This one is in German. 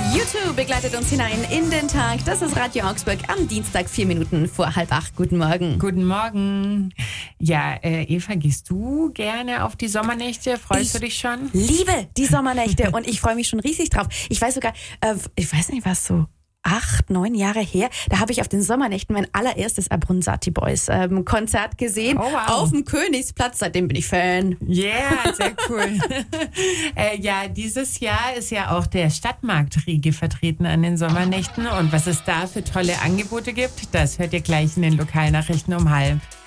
YouTube begleitet uns hinein in den Tag. Das ist Radio Augsburg am Dienstag, 4 Minuten vor 7:30. Guten Morgen. Guten Morgen. Ja, Eva, gehst du gerne auf die Sommernächte? Freust du dich schon? Liebe die Sommernächte und ich freue mich schon riesig drauf. Ich weiß sogar, ich weiß nicht, was so 8, 9 Jahre her, da habe ich auf den Sommernächten mein allererstes Abronzati Boys Konzert gesehen. Oh, wow. Auf dem Königsplatz. Seitdem bin ich Fan. Yeah, sehr cool. Ja, dieses Jahr ist ja auch der Stadtmarkt Riege vertreten an den Sommernächten. Und was es da für tolle Angebote gibt, das hört ihr gleich in den Lokalnachrichten um 12:30.